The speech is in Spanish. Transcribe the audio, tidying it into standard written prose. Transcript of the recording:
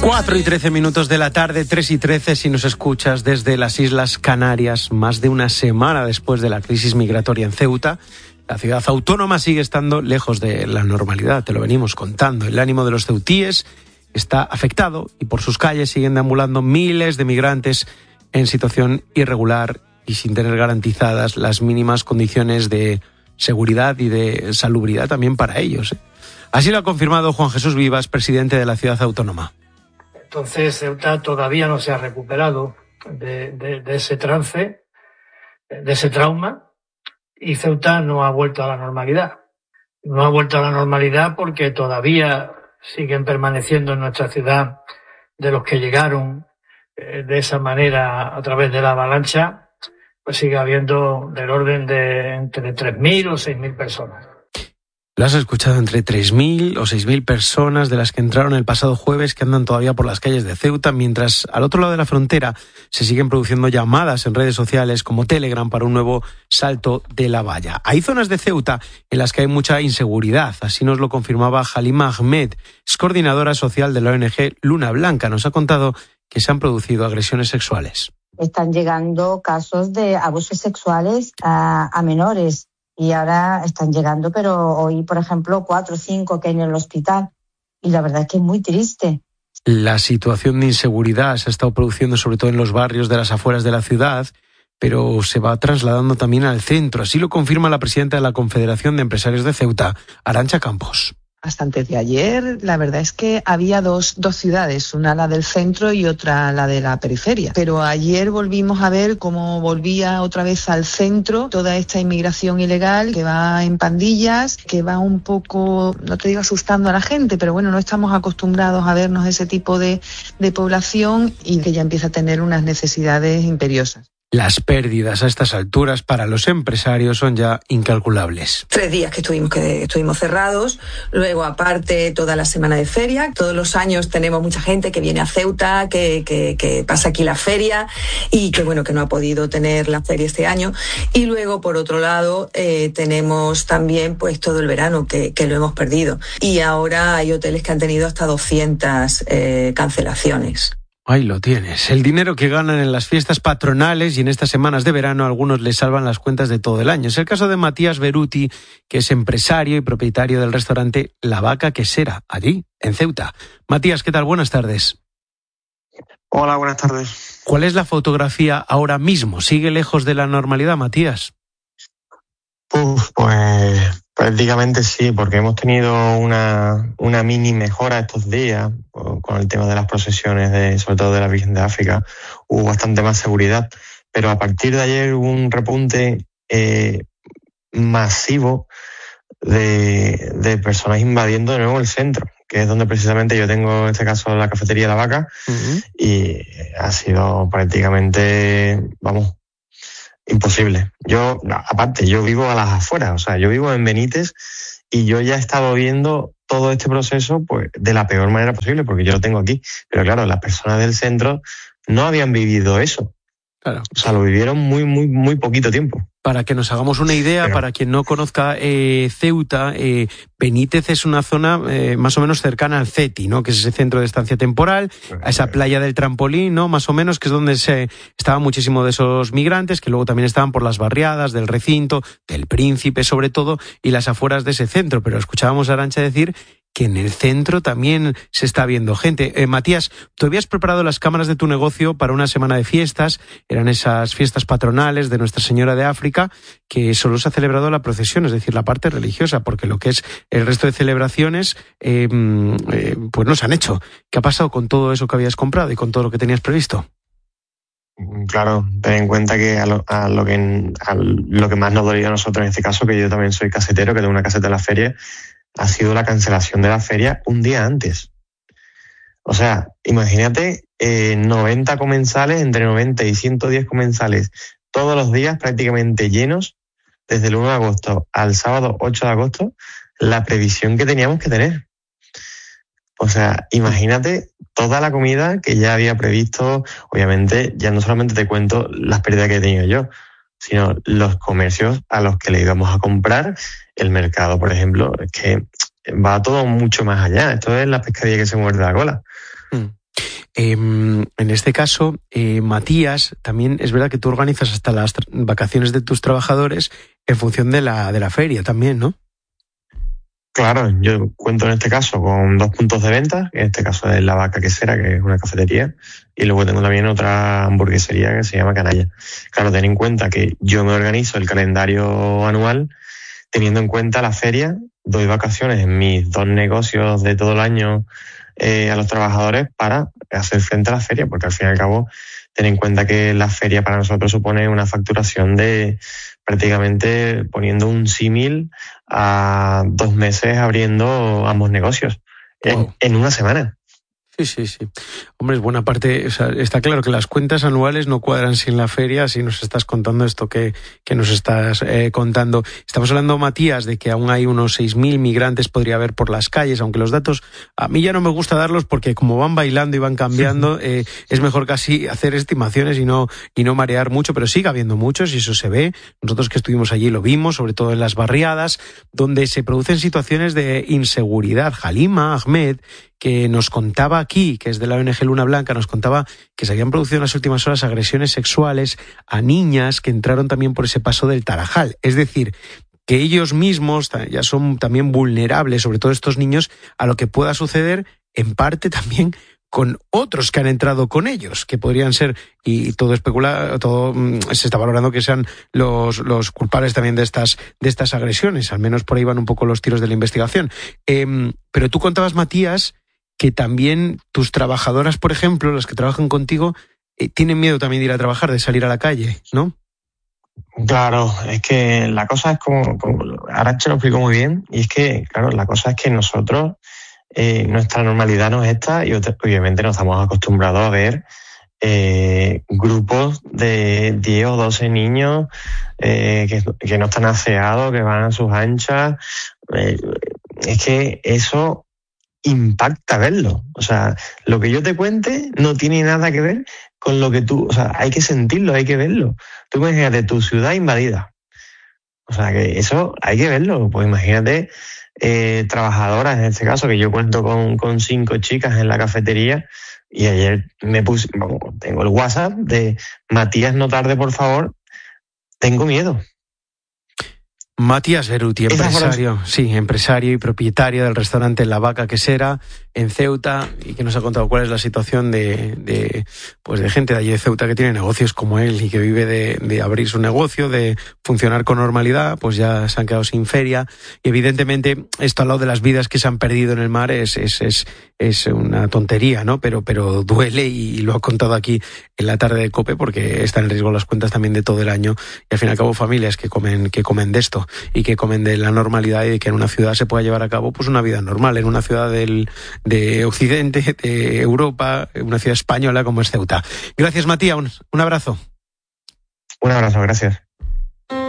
4:13 de la tarde, 3:13 si nos escuchas desde las Islas Canarias. Más de una semana después de la crisis migratoria en Ceuta, la ciudad autónoma sigue estando lejos de la normalidad, te lo venimos contando. El ánimo de los ceutíes está afectado y por sus calles siguen deambulando miles de migrantes en situación irregular y sin tener garantizadas las mínimas condiciones de seguridad y de salubridad también para ellos. Así lo ha confirmado Juan Jesús Vivas, presidente de la ciudad autónoma. Entonces Ceuta todavía no se ha recuperado de ese trance, de ese trauma, y Ceuta no ha vuelto a la normalidad. No ha vuelto a la normalidad porque todavía siguen permaneciendo en nuestra ciudad de los que llegaron de esa manera a través de la avalancha, pues sigue habiendo del orden de entre 3.000 o 6.000 personas. Lo has escuchado, entre 3.000 o 6.000 personas de las que entraron el pasado jueves que andan todavía por las calles de Ceuta, mientras al otro lado de la frontera se siguen produciendo llamadas en redes sociales como Telegram para un nuevo salto de la valla. Hay zonas de Ceuta en las que hay mucha inseguridad, así nos lo confirmaba Halima Ahmed, es coordinadora social de la ONG Luna Blanca. Nos ha contado que se han producido agresiones sexuales. Están llegando casos de abusos sexuales a menores. Y ahora están llegando, pero hoy, por ejemplo, 4 o 5 que hay en el hospital. Y la verdad es que es muy triste. La situación de inseguridad se ha estado produciendo sobre todo en los barrios de las afueras de la ciudad, pero se va trasladando también al centro. Así lo confirma la presidenta de la Confederación de Empresarios de Ceuta, Arantxa Campos. Hasta antes de ayer, la verdad es que había dos ciudades, una la del centro y otra la de la periferia. Pero ayer volvimos a ver cómo volvía otra vez al centro toda esta inmigración ilegal que va en pandillas, que va un poco, no te digo asustando a la gente, pero bueno, no estamos acostumbrados a vernos ese tipo de población y que ya empieza a tener unas necesidades imperiosas. Las pérdidas a estas alturas para los empresarios son ya incalculables. 3 días que estuvimos cerrados, luego aparte toda la semana de feria. Todos los años tenemos mucha gente que viene a Ceuta, que pasa aquí la feria y que bueno, que no ha podido tener la feria este año. Y luego por otro lado tenemos también pues todo el verano que lo hemos perdido. Y ahora hay hoteles que han tenido hasta 200 cancelaciones. Ahí lo tienes. El dinero que ganan en las fiestas patronales y en estas semanas de verano a algunos les salvan las cuentas de todo el año. Es el caso de Matías Beruti, que es empresario y propietario del restaurante La Vaca Quesera, allí, en Ceuta. Matías, ¿qué tal? Buenas tardes. Hola, buenas tardes. ¿Cuál es la fotografía ahora mismo? ¿Sigue lejos de la normalidad, Matías? Pues prácticamente sí, porque hemos tenido una mini mejora estos días con el tema de las procesiones, sobre todo de la Virgen de África. Hubo bastante más seguridad, pero a partir de ayer hubo un repunte masivo de personas invadiendo de nuevo el centro, que es donde precisamente yo tengo, en este caso, la cafetería La Vaca, y ha sido prácticamente, imposible. Yo vivo a las afueras, o sea, yo vivo en Benítez y yo ya he estado viendo todo este proceso pues de la peor manera posible, porque yo lo tengo aquí. Pero claro, las personas del centro no habían vivido eso. Claro. O sea, lo vivieron muy, muy, muy poquito tiempo. Para que nos hagamos una idea, para quien no conozca Ceuta, Benítez es una zona más o menos cercana al CETI, ¿no? Que es ese centro de estancia temporal, a esa playa del Trampolín, ¿no? Más o menos, que es donde estaban muchísimos de esos migrantes, que luego también estaban por las barriadas del recinto, del Príncipe sobre todo, y las afueras de ese centro. Pero escuchábamos a Arantxa decir que en el centro también se está viendo gente. Matías, tú habías preparado las cámaras de tu negocio para una semana de fiestas, eran esas fiestas patronales de Nuestra Señora de África, que solo se ha celebrado la procesión, es decir, la parte religiosa, porque lo que es el resto de celebraciones, pues no se han hecho. ¿Qué ha pasado con todo eso que habías comprado y con todo lo que tenías previsto? Claro, ten en cuenta que a lo que más nos dolía a nosotros en este caso, que yo también soy casetero, que tengo una caseta en la feria, ha sido la cancelación de la feria un día antes. O sea, imagínate 90 comensales, entre 90 y 110 comensales, todos los días prácticamente llenos, desde el 1 de agosto al sábado 8 de agosto, la previsión que teníamos que tener. O sea, imagínate toda la comida que ya había previsto. Obviamente, ya no solamente te cuento las pérdidas que he tenido yo, sino los comercios a los que le íbamos a comprar, el mercado, por ejemplo, es que va todo mucho más allá. Esto es la pescadilla que se muerde la cola. En este caso, Matías, también es verdad que tú organizas hasta las vacaciones de tus trabajadores en función de la feria también, ¿no? Claro, yo cuento en este caso con 2 puntos de venta, que en este caso es La Vaca Quesera, que es una cafetería, y luego tengo también otra hamburguesería que se llama Canalla. Claro, ten en cuenta que yo me organizo el calendario anual teniendo en cuenta la feria, doy vacaciones en mis 2 negocios de todo el año a los trabajadores para hacer frente a la feria, porque al fin y al cabo ten en cuenta que la feria para nosotros supone una facturación de prácticamente, poniendo un símil, a 2 meses abriendo ambos negocios en una semana. Sí. Hombre, es buena parte. O sea, está claro que las cuentas anuales no cuadran sin la feria, si nos estás contando esto que nos estás contando. Estamos hablando, Matías, de que aún hay unos 6.000 migrantes podría haber por las calles, aunque los datos a mí ya no me gusta darlos porque como van bailando y van cambiando, es mejor casi hacer estimaciones y no marear mucho, pero sigue habiendo muchos y eso se ve. Nosotros que estuvimos allí lo vimos, sobre todo en las barriadas, donde se producen situaciones de inseguridad. Halima Ahmed, que nos contaba aquí, que es de la ONG Luna Blanca, nos contaba que se habían producido en las últimas horas agresiones sexuales a niñas que entraron también por ese paso del Tarajal. Es decir, que ellos mismos ya son también vulnerables, sobre todo estos niños, a lo que pueda suceder, en parte también con otros que han entrado con ellos, que podrían ser, y todo se está valorando que sean los culpables también de estas agresiones, al menos por ahí van un poco los tiros de la investigación. Pero tú contabas, Matías, que también tus trabajadoras, por ejemplo, las que trabajan contigo, tienen miedo también de ir a trabajar, de salir a la calle, ¿no? Claro, es que la cosa es como Arantxa lo explicó muy bien, y es que, claro, la cosa es que nosotros, nuestra normalidad no es esta, y obviamente nos estamos acostumbrados a ver grupos de 10 o 12 niños que no están aseados, que van a sus anchas. Es que eso impacta verlo. O sea, lo que yo te cuente no tiene nada que ver con lo que tú... O sea, hay que sentirlo, hay que verlo. Tú imagínate tu ciudad invadida. O sea, que eso hay que verlo. Pues imagínate trabajadoras, en este caso, que yo cuento con 5 chicas en la cafetería, y ayer tengo el WhatsApp de Matías, no tarde, por favor, tengo miedo. Matías Beruti, empresario y propietario del restaurante La Vaca Quesera en Ceuta, y que nos ha contado cuál es la situación de gente de allí de Ceuta que tiene negocios como él y que vive de abrir su negocio, de funcionar con normalidad, pues ya se han quedado sin feria. Y evidentemente esto, al lado de las vidas que se han perdido en el mar, es una tontería, ¿no? Pero duele, y lo ha contado aquí en la tarde de COPE, porque están en riesgo las cuentas también de todo el año, y al fin y al cabo familias que comen de esto y que comen de la normalidad, y de que en una ciudad se pueda llevar a cabo pues una vida normal, en una ciudad de Occidente, de Europa, una ciudad española como es Ceuta. Gracias, Matías, un abrazo. Un abrazo, gracias.